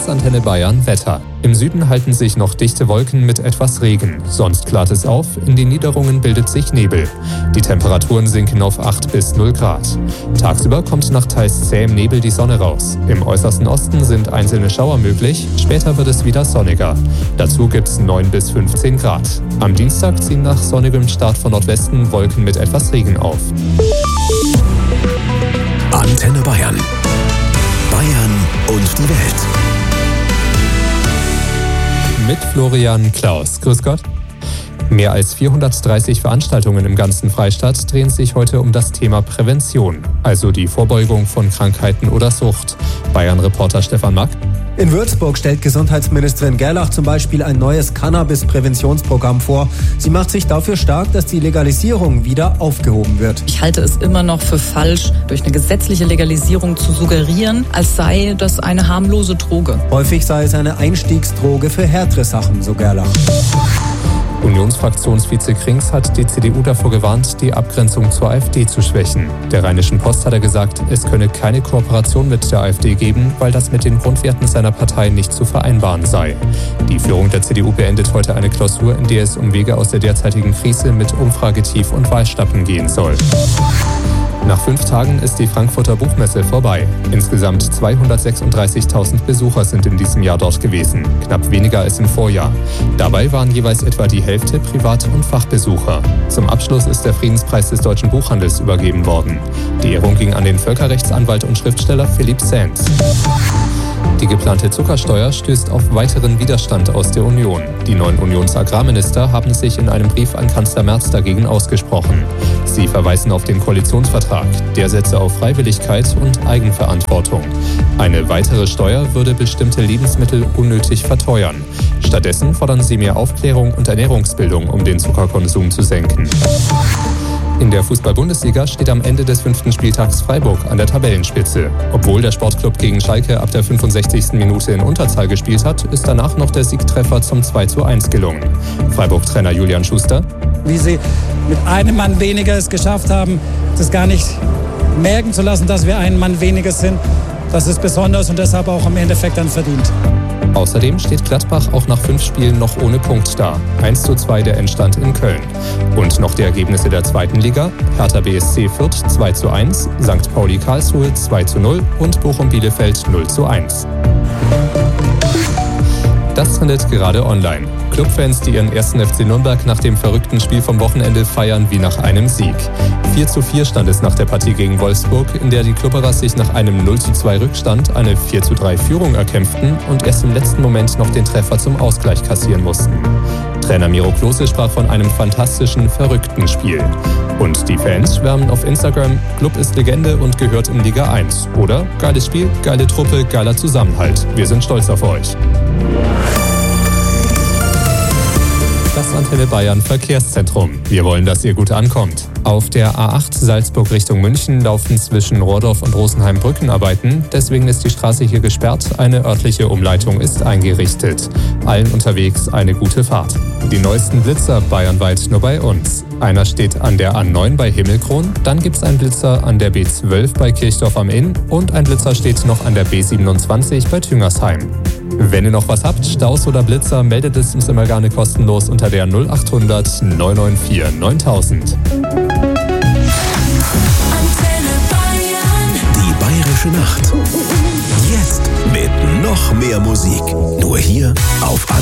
Das Antenne Bayern Wetter. Im Süden halten sich noch dichte Wolken mit etwas Regen. Sonst klart es auf, in den Niederungen bildet sich Nebel. Die Temperaturen sinken auf 8 bis 0 Grad. Tagsüber kommt nach teils zähem Nebel die Sonne raus. Im äußersten Osten sind einzelne Schauer möglich, später wird es wieder sonniger. Dazu gibt es 9 bis 15 Grad. Am Dienstag ziehen nach sonnigem Start von Nordwesten Wolken mit etwas Regen auf. Antenne Bayern. Bayern und die Welt. Mit Florian Klaus. Grüß Gott. Mehr als 430 Veranstaltungen im ganzen Freistaat drehen sich heute um das Thema Prävention, also die Vorbeugung von Krankheiten oder Sucht. Bayern-Reporter Stefan Mack. In Würzburg stellt Gesundheitsministerin Gerlach zum Beispiel ein neues Cannabis-Präventionsprogramm vor. Sie macht sich dafür stark, dass die Legalisierung wieder aufgehoben wird. Ich halte es immer noch für falsch, durch eine gesetzliche Legalisierung zu suggerieren, als sei das eine harmlose Droge. Häufig sei es eine Einstiegsdroge für härtere Sachen, so Gerlach. Unionsfraktionsvize Krings hat die CDU davor gewarnt, die Abgrenzung zur AfD zu schwächen. Der Rheinischen Post hat er gesagt, es könne keine Kooperation mit der AfD geben, weil das mit den Grundwerten seiner Partei nicht zu vereinbaren sei. Die Führung der CDU beendet heute eine Klausur, in der es um Wege aus der derzeitigen Krise mit Umfragetief und Wahlschlappen gehen soll. Nach 5 Tagen ist die Frankfurter Buchmesse vorbei. Insgesamt 236.000 Besucher sind in diesem Jahr dort gewesen, knapp weniger als im Vorjahr. Dabei waren jeweils etwa die Hälfte Privat- und Fachbesucher. Zum Abschluss ist der Friedenspreis des deutschen Buchhandels übergeben worden. Die Ehrung ging an den Völkerrechtsanwalt und Schriftsteller Philipp Sands. Die geplante Zuckersteuer stößt auf weiteren Widerstand aus der Union. Die 9 Unionsagrarminister haben sich in einem Brief an Kanzler Merz dagegen ausgesprochen. Sie verweisen auf den Koalitionsvertrag. Der setze auf Freiwilligkeit und Eigenverantwortung. Eine weitere Steuer würde bestimmte Lebensmittel unnötig verteuern. Stattdessen fordern sie mehr Aufklärung und Ernährungsbildung, um den Zuckerkonsum zu senken. In der Fußball-Bundesliga steht am Ende des 5. Spieltags Freiburg an der Tabellenspitze. Obwohl der Sportclub gegen Schalke ab der 65. Minute in Unterzahl gespielt hat, ist danach noch der Siegtreffer zum 2:1 gelungen. Freiburg-Trainer Julian Schuster. Wie sie mit einem Mann weniger es geschafft haben, das gar nicht merken zu lassen, dass wir einen Mann weniger sind, das ist besonders und deshalb auch im Endeffekt dann verdient. Außerdem steht Gladbach auch nach 5 Spielen noch ohne Punkt da. 1:2 der Endstand in Köln. Und noch die Ergebnisse der 2. Liga. Hertha BSC Fürth 2:1, St. Pauli Karlsruhe 2:0 und Bochum Bielefeld 0:1. Das trendet gerade online. Clubfans, die ihren 1. FC Nürnberg nach dem verrückten Spiel vom Wochenende feiern wie nach einem Sieg. 4:4 stand es nach der Partie gegen Wolfsburg, in der die Klubberers sich nach einem 0:2 Rückstand eine 4:3 Führung erkämpften und erst im letzten Moment noch den Treffer zum Ausgleich kassieren mussten. Trainer Miro Klose sprach von einem fantastischen, verrückten Spiel. Und die Fans schwärmen auf Instagram, Club ist Legende und gehört in Liga 1. Oder geiles Spiel, geile Truppe, geiler Zusammenhalt. Wir sind stolz auf euch. Das Antenne Bayern Verkehrszentrum. Wir wollen, dass ihr gut ankommt. Auf der A8 Salzburg Richtung München laufen zwischen Rohrdorf und Rosenheim Brückenarbeiten. Deswegen ist die Straße hier gesperrt. Eine örtliche Umleitung ist eingerichtet. Allen unterwegs eine gute Fahrt. Die neuesten Blitzer bayernweit nur bei uns. Einer steht an der A9 bei Himmelkron, dann gibt es einen Blitzer an der B12 bei Kirchdorf am Inn und ein Blitzer steht noch an der B27 bei Tüngersheim. Wenn ihr noch was habt, Staus oder Blitzer, meldet es uns immer gerne kostenlos unter der 0800 994 9000. Die Bayerische Nacht. Jetzt mit noch mehr Musik. Nur hier auf